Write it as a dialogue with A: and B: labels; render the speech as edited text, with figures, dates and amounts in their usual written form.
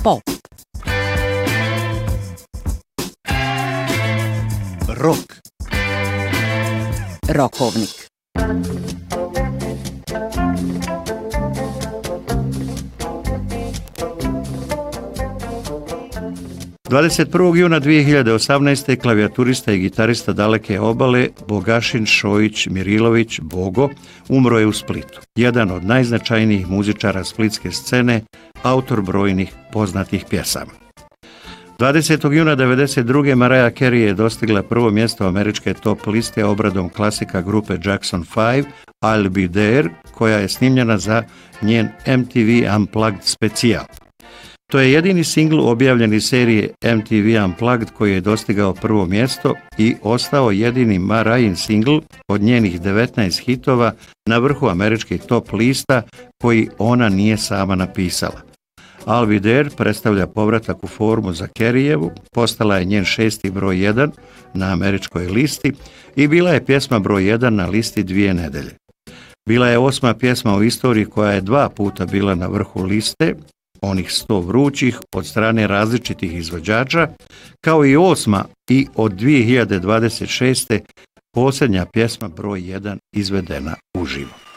A: Pop.
B: Rock.
A: Rokovnik.
B: 21. juna 2018. klavijaturista i gitarista Daleke obale Bogašin Šojić Mirilović Bogo umro je u Splitu. Jedan od najznačajnijih muzičara splitske scene, autor brojnih poznatih pjesama. 20. juna 1992. Mariah Carey je dostigla prvo mjesto američke top liste obradom klasika grupe Jackson 5, I'll Be There, koja je snimljena za njen MTV Unplugged specijal. To je jedini singl objavljen iz serije MTV Unplugged koji je dostigao prvo mjesto i ostao jedini Mariahin singl od njenih 19 hitova na vrhu američkih top lista koji ona nije sama napisala. I'll Be There predstavlja povratak u formu za Careyjevu, postala je njen 6. broj 1 na američkoj listi i bila je pjesma broj 1 na listi 2 nedelje. Bila je 8. pjesma u istoriji koja je 2 puta bila na vrhu liste, onih 100 vrućih od strane različitih izvođača, kao i 8. i od 2026. posljednja pjesma broj 1 izvedena uživo.